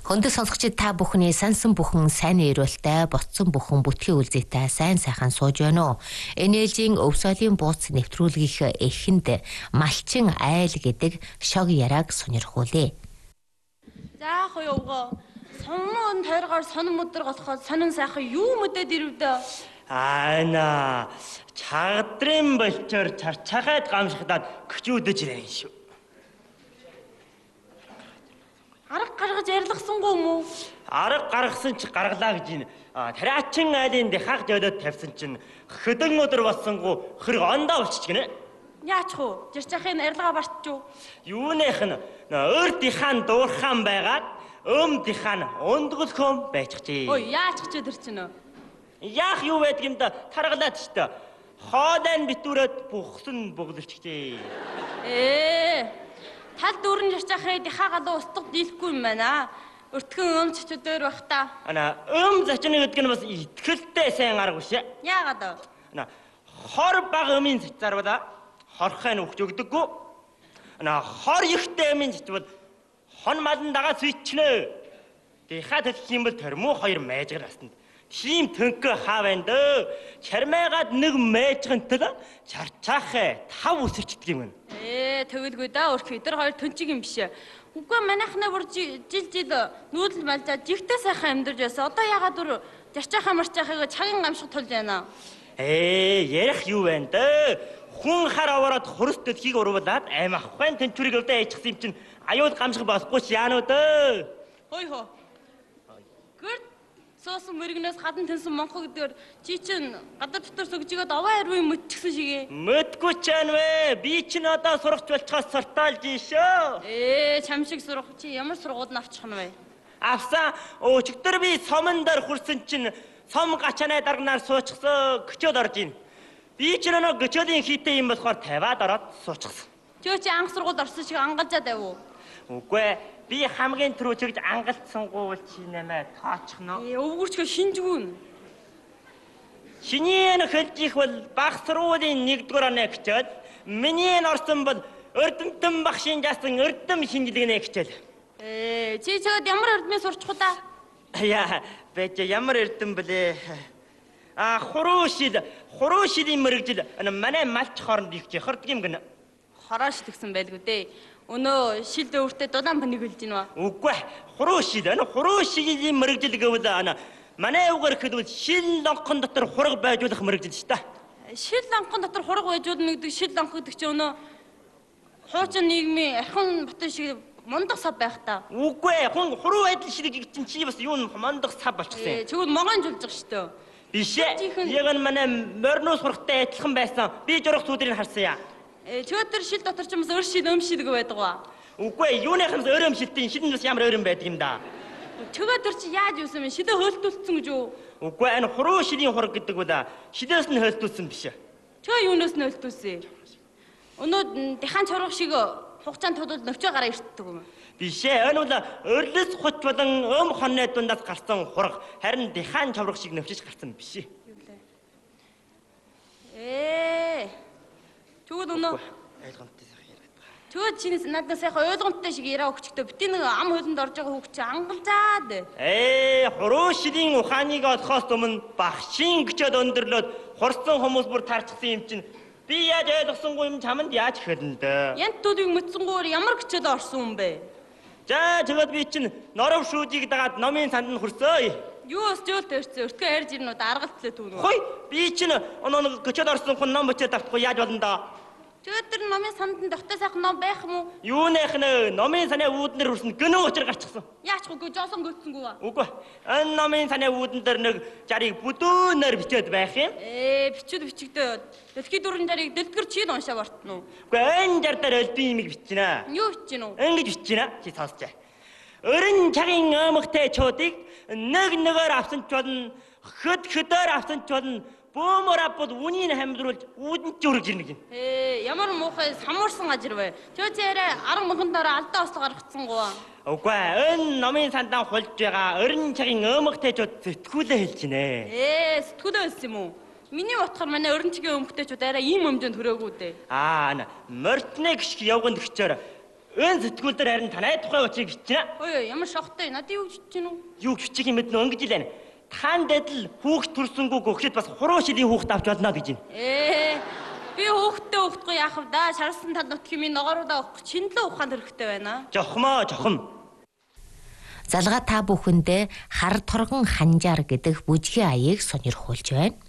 Хөндөг сонсогчид та бүхний сансан бүхэн сайн ирүүлтэй, ботсон бүхэн бүтгийн үлзийтэй сайн сайхан сууж байна уу? Энэ ээлжийн өв соёлын бууц нэвтрүүлгийнх эхэнд малчин айл гэдэг шог яриаг сонирхуулъя. За хоёроо сонмон тойргоор сонон өдөр голоход сонин сайхан юу мэдээд ирвдэ? Аана чагдрын болчоор чарчаагаад гамшигдаад гчүүдэж ирэн шүү. Арга гаргаж ярилцсангүй юм уу? Арга гаргасан ч гаргалаа гэж энэ тариачин айлын дихаг жолоод тавьсан чинь хөдөн өдөр болсонгүй хэрэг ондоо болчих гинэ. Яач хуу? Жирчахын арилгаа бартчуу. Юунийх нь өөр дихаан дуурхаан байгаад өм дихаан ундгалхом байчихжээ. Ой яач ч тэр чинь. Яах юу байдаг юм да таргалаад ч та. Хоолойн битүүрээд бухсан бөглөлчихжээ. Тал дүүрэн жирчахын дихаа галуу устгад дийлэхгүй юм байна. Өртгөн өмч чөдөр байх та. Ана зочны гэдэг нь бас итгэлтэй сайн арга биш. Яагаад? Ана хор баг өмийн зарвала хорхойн өгч өгдөггүй. Ана хор ихтэй өмийн зарвал хон малн дагаа свичнэ. Дихаа төлөх юм бол тормоо хоёр майжгаар гасна. Тийм төнкө хаа байна дөө. Чармайгаад нэг майжгантал чарчаахэ тав үсэрчдэг юм. Тэгэлгүй да өрх өдөр хоёр төнчиг юм биш. Үгүй манайхнаа бүр жил нүүдэл малжаад жигтэй сайхан амьдарч байсан. Одоо ягаад бүр жарчаахаа марчаахыг цагийн гамшиг тулж байна. Ярих юу байна дөө. Хүн хар аваад хурц төлхийг урвуулад аймахгүй тэнчүрийг өвдөө ээчихсэн юм чинь аюул гамшиг болохгүй ч яануу дөө. Хой хоо. Гэр суусан мөргнөөс хадан тэнсэн монхоо гэдгээр чи чинь гадар дотор сүгжигээд овоо харвын мэдчихсэн шигээ. Мэдгүй ч юм вэ. Би чинь одоо сурагч болчихоос сортаалж шүү. Чам шиг сурах чи ямар сургууд нь авчих нь вэ? Авсан өчигдөр би сомон дээр хүрсэн чинь сом гачанаа дарганаар суучихсан гчөөд орж ийн. Би чинь нөгөө гчөөдийн хийтэй юм болохоор тавиад ороод суучихсан. Чи анх сургууль орсон шиг ангалжаад байв уу? Үгүй би хамгийн түрүү чигж ангалцсангүй чи нэмээ тоочихно. Өвгөрчгөө шинжгүүн. Шинийн хэлж их бол баг сургуулийн 1-р оны гчөөд миний орсон бол Эрдэмтэн багшийн жаасан эрдэм шинжилгээнэ гчээл. Чи чад ямар эрдмээ сурчих уу та? Яа, бэж ямар эрдэм блэ? Хуруушидын мэрэгжил манай малч хооронд их жихэрдэг юм гэнэ. Хороош тэгсэн байлгүй дээ. Өнөө шил дөвөртөө дулаан паник хэлж гин ба. Үгүй хуруушидын мэрэгжил гэвэл манай угаар ихэд шил лонхон дотор хураг байжуулах мэрэгжил шүү дээ. Шил лонхон дотор хураг байжуулна гэдэг шил лонх гэдэг чинь өнөө хуучин нийгмийн архин батан шиг мондох сав байх та. Үгүй хуруу байдал шиг чинь чи бас юу мондох сав болчихсон. Чигүүд могоон жулж шүү дээ. Биш ээ. Яг нь манай морноос сурахтай адилхан байсан. Би журах сүдрийг харсан яа. Чигүүд тэр шил дотор ч юмс өөр шил өм шилэг байдаг ба. Үгүй юуныхаас өөр юм шилтийн шил нь бас ямар өөр юм байдаг юм да. Чигүүд тэр чи яаж юусан бэ? Шилээ хөөлтүүлсэн гэж юу? Үгүй энэ хуруу шилийн хураг гэдэг бол шилээс нь хөөлтүүлсэн биш. Чигээ юунаас нь хөөлтүүлсэн? Өнөө дахин чурах шиг хугацаанд тулвал нөвчөө гараа иртдэг юм. Биш ээ. Энэ бол өрлөс хуч болон өм хонны дундаас гарсан хураг. Харин дахин чурах шиг нөвчөж гарсан биш. Чүгүүд өнөө ойлгомжтой сайхан яриад байгаа. Чүгүүд чиний надад сайхан ойлгомжтой шиг яриа өгчтэй. Битээ нэг ам хөлөнд орж байгаа хүүхд чи ангалзаад. Хуруу шилийн ухааныг олохоос өмнө багшийн гчөөд өндөрлөөд хурцсан хүмүүс бүр тарчихсан юм чинь би яаж ойлгосонгүй юм чамд яаж хэлнэ дээ. Янт дүүдийг мэдсэнгүүр ямар гчөөд орсон юм бэ? За тэгээд би чинь норов шүүжийг дагаад номын санд нь хүрсөөе. Юу өсчөөл төрсөн. Өртгөө хайрж ирнүүд аргалтлаа түүнүү. Хой би чинь оноо гчөөд орсон хүн ном бичээд авахгүй яаж болно да? Тэгээд тэр номын санд нь тогтой сайхан ном байх юм уу? Юунийх нь номын санаа үүднэр хүрсэн гэнэ учир гарчихсан. Яач үгүй жоосон гүйтсэнгүү ба. Үгүй. Энэ номын санаа үүдэн дээр нэг жарыг бүдүүнээр бичээд байх юм. Бичигдээ. Дэлхий дөрвөн жарыг дэлгэр чид уншаа бортно уу? Үгүй энэ жар дээр өлдөн юмыг бичнэ. Юу бичнэ үү? Ингэж бичнэ. Чи сонсч. Өрн цагийн өөмөгтэй чуудыг нэг нэгээр авсан ч болно, хөдөр авсан ч болно. Бөөмөр апод үнийг хамдруулж үүдэн ч өргөж ирнэ гин. Ямар муухай самуурсан ажир вэ? Чөөцээрээ 10 мөнгөндөө алдаа ослоо гаргацсан гоо. Үгүй энэ номын сандаа хулж байгаа өрн цагийн өөмөгтэйчүүд сэтгүүлээ хэлж гинэ. Сэтгүүлээ хэлсэн юм уу? Миний утгаар манай өрн цагийн өөмөгтэйчүүд арай ийм өмдөнд хүрээгүй дээ. Мортны гიშг явганд гिचээр өн сэтгүүл дээр харин танай тухай очиг бичнэ. Ой ямар шохтой надад юу гэж чинь үү? Юу бичих юм бэ нөө ингэж илэн. Таан дэдл хүүхд төрсөнгөө гөхөд бас хуруу шилийн хүүхд авч болно гэж байна. Би хүүхдтэй хүүхдгүй яах вэ да? Шарсан танд нутг юм ногооруудаа уухгүй чинлээ ухаан төрхтэй байна. Жохмоо жохом. Залгаа та бүхэндээ хар торгон ханжаар гэдэг бүжгийн аяыг сонирхуулж байна.